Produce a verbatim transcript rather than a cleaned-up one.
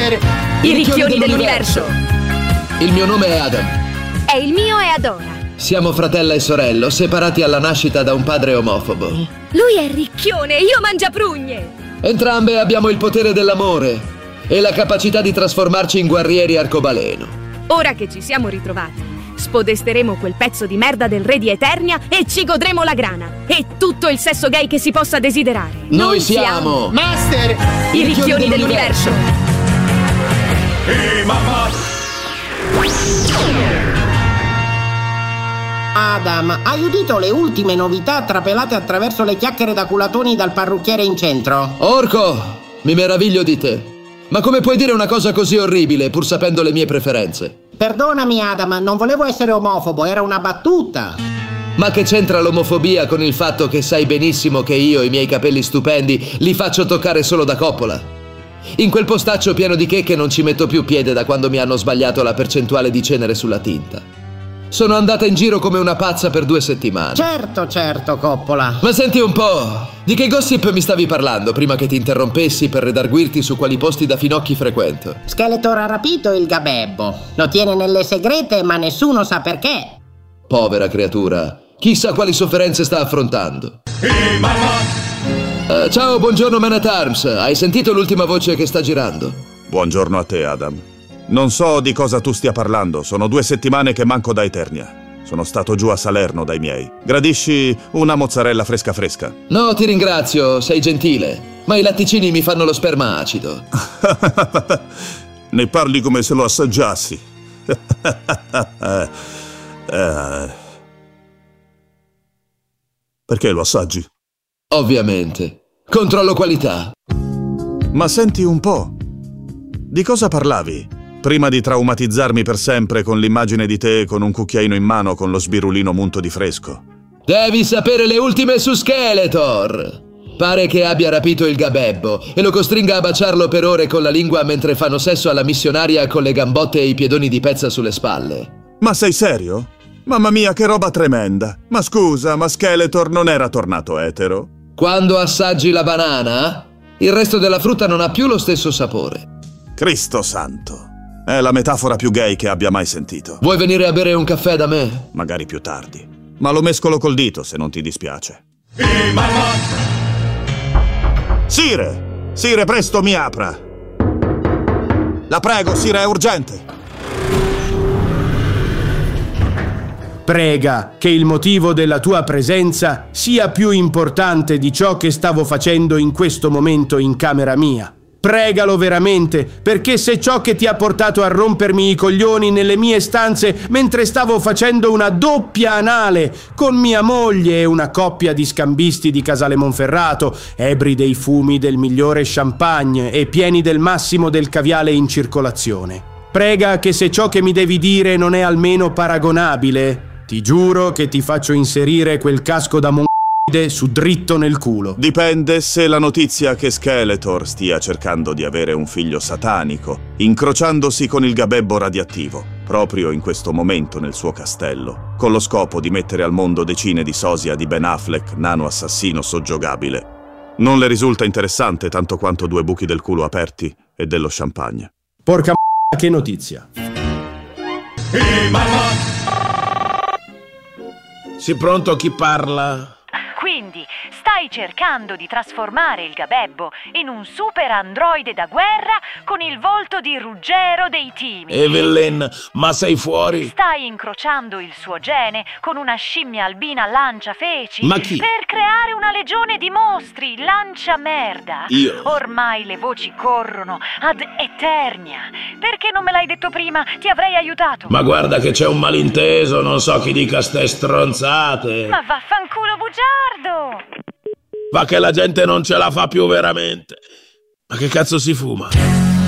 Master! I ricchioni dell'universo! Il mio nome è Adam. E il mio è Adora. Siamo fratello e sorello, separati alla nascita da un padre omofobo. Lui è ricchione e io mangiaprugne. Entrambe abbiamo il potere dell'amore e la capacità di trasformarci in guerrieri arcobaleno. Ora che ci siamo ritrovati, spodesteremo quel pezzo di merda del re di Eternia e ci godremo la grana e tutto il sesso gay che si possa desiderare. Noi, Noi siamo... Master! I, I ricchioni, ricchioni dell'universo! I mamma! Adam, hai udito le ultime novità trapelate attraverso le chiacchiere da culatoni dal parrucchiere in centro? Orco, mi meraviglio di te. Ma come puoi dire una cosa così orribile pur sapendo le mie preferenze? Perdonami Adam, non volevo essere omofobo, era una battuta. Ma che c'entra l'omofobia con il fatto che sai benissimo che io i miei capelli stupendi li faccio toccare solo da coppola? In quel postaccio pieno di checche non ci metto più piede da quando mi hanno sbagliato la percentuale di cenere sulla tinta. Sono andata in giro come una pazza per due settimane. Certo, certo, Coppola. Ma senti un po', di che gossip mi stavi parlando prima che ti interrompessi per redarguirti su quali posti da finocchi frequento? Skeletor ha rapito il gabebbo. Lo tiene nelle segrete, ma nessuno sa perché. Povera creatura, chissà quali sofferenze sta affrontando. Uh, ciao, buongiorno Man at Arms. Hai sentito l'ultima voce che sta girando? Buongiorno a te, Adam. Non so di cosa tu stia parlando, sono due settimane che manco da Eternia. Sono stato giù a Salerno dai miei. Gradisci una mozzarella fresca fresca? No, ti ringrazio, sei gentile. Ma i latticini mi fanno lo sperma acido. Ne parli come se lo assaggiassi. eh. Perché lo assaggi? Ovviamente. Controllo qualità. Ma senti un po'. Di cosa parlavi? Prima di traumatizzarmi per sempre con l'immagine di te con un cucchiaino in mano con lo sbirulino munto di fresco. Devi sapere le ultime su Skeletor! Pare che abbia rapito il gabebbo e lo costringa a baciarlo per ore con la lingua mentre fanno sesso alla missionaria con le gambotte e i piedoni di pezza sulle spalle. Ma sei serio? Mamma mia, che roba tremenda! Ma scusa, ma Skeletor non era tornato etero? Quando assaggi la banana, il resto della frutta non ha più lo stesso sapore. Cristo santo! È la metafora più gay che abbia mai sentito. Vuoi venire a bere un caffè da me? Magari più tardi. Ma lo mescolo col dito, se non ti dispiace. Sire! Sire, presto, mi apra! La prego, Sire, è urgente! Prega che il motivo della tua presenza sia più importante di ciò che stavo facendo in questo momento in camera mia. Pregalo veramente, perché se ciò che ti ha portato a rompermi i coglioni nelle mie stanze mentre stavo facendo una doppia anale con mia moglie e una coppia di scambisti di Casale Monferrato, ebri dei fumi del migliore champagne e pieni del massimo del caviale in circolazione. Prega che se ciò che mi devi dire non è almeno paragonabile, ti giuro che ti faccio inserire quel casco da mon... su dritto nel culo. Dipende se la notizia che Skeletor stia cercando di avere un figlio satanico, incrociandosi con il gabebbo radioattivo, proprio in questo momento nel suo castello, con lo scopo di mettere al mondo decine di sosia di Ben Affleck, nano assassino soggiogabile. Non le risulta interessante tanto quanto due buchi del culo aperti e dello champagne. Porca m***a, che notizia. Sì, pronto, chi parla? Quindi stai cercando di trasformare il gabebbo in un super androide da guerra con il volto di Ruggero dei Timi. Evelyn, ma sei fuori? Stai incrociando il suo gene con una scimmia albina lanciafeci Ma chi? per creare una legione di mostri lanciamerda. Io? Ormai le voci corrono ad Eternia. Perché non me l'hai detto prima? Ti avrei aiutato. Ma guarda che c'è un malinteso, non so chi dica ste stronzate. Ma vaffanculo bugiardo! Va che la gente non ce la fa più veramente. Ma che cazzo si fuma?